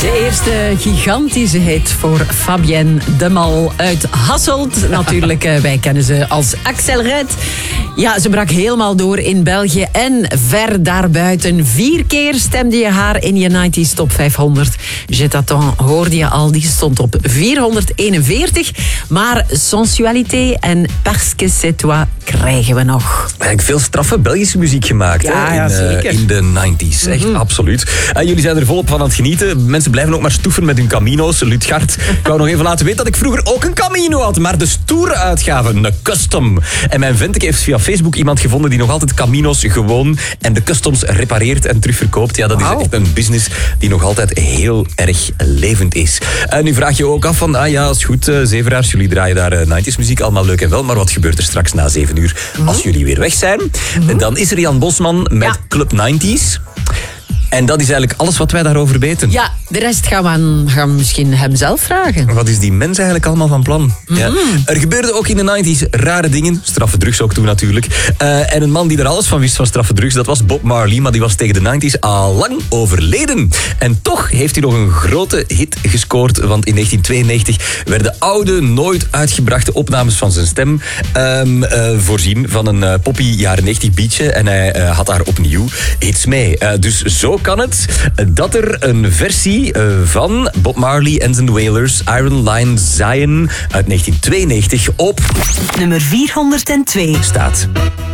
De eerste gigantische hit voor Fabienne de Mal uit Hasselt. Natuurlijk, wij kennen ze als Axel Red. Ja, ze brak helemaal door in België en ver daarbuiten. 4 keer stemde je haar in je 90's Top 500. Je t'attends hoorde je al, die stond op 441. Maar Sensualité en Parce que c'est toi krijgen we nog. Eigenlijk veel straffe Belgische muziek gemaakt zeker. In de 90's. Echt, absoluut. Jullie zijn er volop van aan het genieten. Mensen blijven ook maar stoeven met hun Camino's. Lutgard, ik wou nog even laten weten dat ik vroeger ook een Camino had, maar de stoere uitgave, een custom. En mijn vent heeft via Facebook iemand gevonden die nog altijd Camino's gewoon en de customs repareert en terugverkoopt. Ja, dat is echt een business die nog altijd heel erg levend is. Nu vraag je ook af van, is goed, Zeveraars, jullie draaien daar 90's muziek, allemaal leuk en wel, maar wat gebeurt er straks na 7 uur als jullie weer weg zijn? Dan is er Jan Bosman met Club 90's. En dat is eigenlijk alles wat wij daarover weten. Ja, de rest gaan we misschien hem zelf vragen. Wat is die mens eigenlijk allemaal van plan? Ja. Er gebeurden ook in de 90's rare dingen. Straffe drugs ook toen natuurlijk. En een man die er alles van wist van straffe drugs, dat was Bob Marley. Maar die was tegen de 90's al lang overleden. En toch heeft hij nog een grote hit gescoord. Want in 1992 werden oude, nooit uitgebrachte opnames van zijn stem voorzien van een poppy jaren 90 beatje. En hij had daar opnieuw hits mee. Dus zo kan het dat er een versie van Bob Marley en zijn Wailers, Iron Lion Zion uit 1992 op nummer 402 staat.